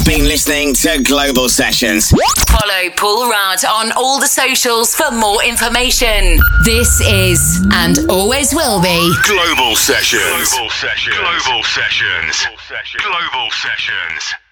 been listening to Global Sessions. Follow Paul Rudd on all the socials for more information. This is, and always will be, Global Sessions. Global Sessions. Global Sessions. Global Sessions.